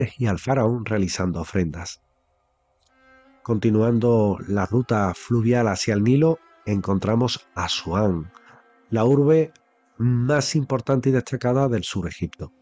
y al faraón realizando ofrendas. Continuando la ruta fluvial hacia el Nilo, encontramos Asuán, la urbe más importante y destacada del sur Egipto.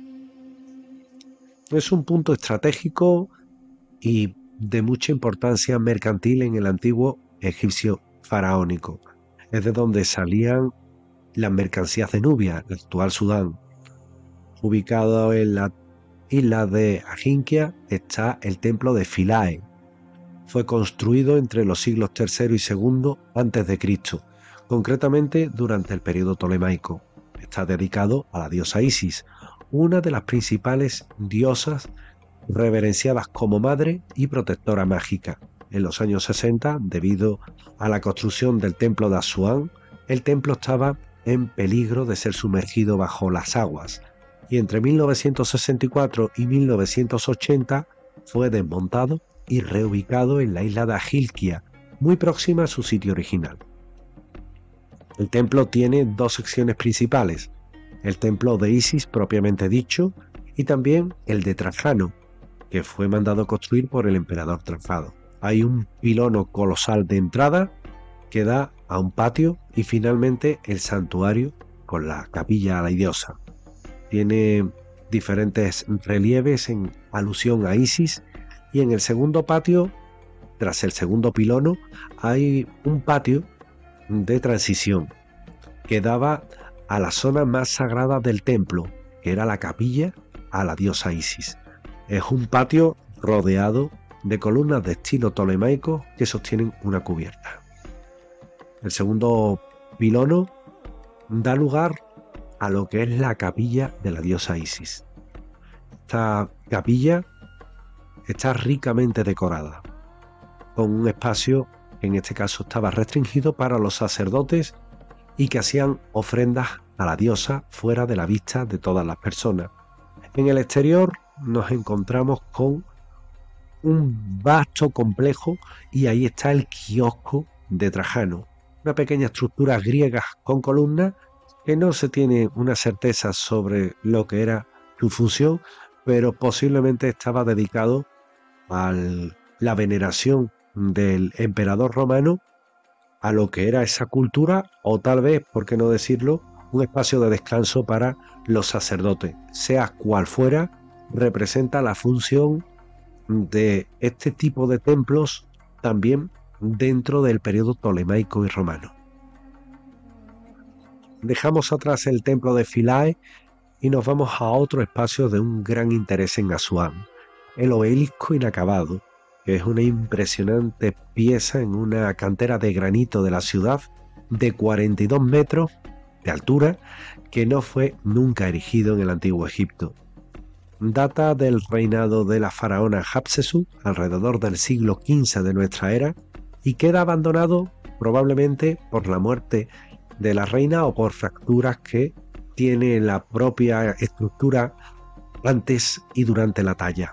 Es un punto estratégico y de mucha importancia mercantil en el antiguo egipcio faraónico. Es de donde salían las mercancías de Nubia, el actual Sudán. Ubicado en la isla de Ajinquia está el templo de Philae. Fue construido entre los siglos III y II a.C., concretamente durante el periodo tolemaico. Está dedicado a la diosa Isis, una de las principales diosas reverenciadas como madre y protectora mágica. En los años 60, debido a la construcción del templo de Asuán, el templo estaba en peligro de ser sumergido bajo las aguas, y entre 1964 y 1980 fue desmontado y reubicado en la isla de Ajilquia, muy próxima a su sitio original. El templo tiene dos secciones principales: el templo de Isis propiamente dicho y también el de Trajano, que fue mandado construir por el emperador Trajano. Hay un pilono colosal de entrada que da a un patio y finalmente el santuario con la capilla a la diosa. Tiene diferentes relieves en alusión a Isis, y en el segundo patio, tras el segundo pilono, hay un patio de transición que daba a la zona más sagrada del templo, que era la capilla a la diosa Isis. Es un patio rodeado de columnas de estilo tolemaico que sostienen una cubierta. El segundo pilono da lugar a lo que es la capilla de la diosa Isis. Esta capilla está ricamente decorada, con un espacio que en este caso estaba restringido para los sacerdotes y que hacían ofrendas a la diosa fuera de la vista de todas las personas. En el exterior nos encontramos con un vasto complejo y ahí está el kiosco de Trajano, una pequeña estructura griega con columnas que no se tiene una certeza sobre lo que era su función, pero posiblemente estaba dedicado a la veneración del emperador romano, a lo que era esa cultura, o tal vez, por qué no decirlo, un espacio de descanso para los sacerdotes. Sea cual fuera, representa la función de este tipo de templos también dentro del periodo tolemaico y romano. Dejamos atrás el templo de Philae y nos vamos a otro espacio de un gran interés en Asuán, el obelisco inacabado, que es una impresionante pieza en una cantera de granito de la ciudad de 42 metros de altura, que no fue nunca erigido en el antiguo Egipto. Data del reinado de la faraona Hatshepsut, alrededor del siglo XV de nuestra era, y queda abandonado probablemente por la muerte de la reina o por fracturas que tiene la propia estructura antes y durante la talla.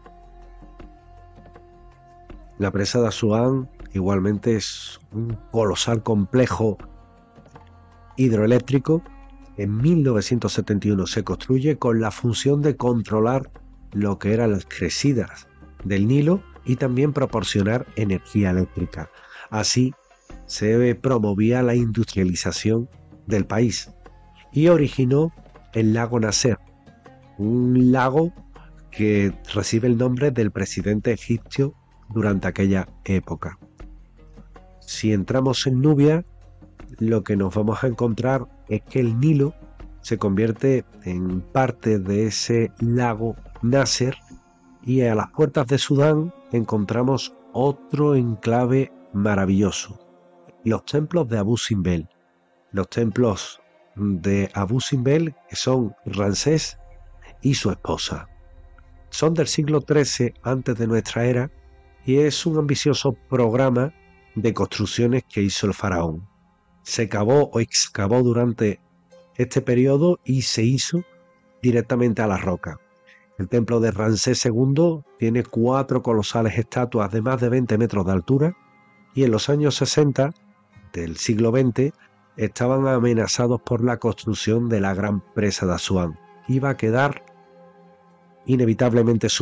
La presa de Asuán igualmente es un colosal complejo hidroeléctrico. En 1971 se construye con la función de controlar lo que eran las crecidas del Nilo y también proporcionar energía eléctrica. Así se promovía la industrialización del país y originó el lago Nasser, un lago que recibe el nombre del presidente egipcio durante aquella época. Si entramos en Nubia, lo que nos vamos a encontrar es que el Nilo se convierte en parte de ese lago Nasser, y a las puertas de Sudán encontramos otro enclave maravilloso: los templos de Abu Simbel. Los templos de Abu Simbel, que son Ramsés y su esposa. Son del siglo XIII antes de nuestra era y es un ambicioso programa de construcciones que hizo el faraón. Se cavó o excavó durante este periodo y se hizo directamente a la roca. El templo de Ramsés II tiene 4 colosales estatuas de más de 20 metros de altura, y en los años 60 del siglo XX estaban amenazados por la construcción de la gran presa de Asuán. Iba a quedar inevitablemente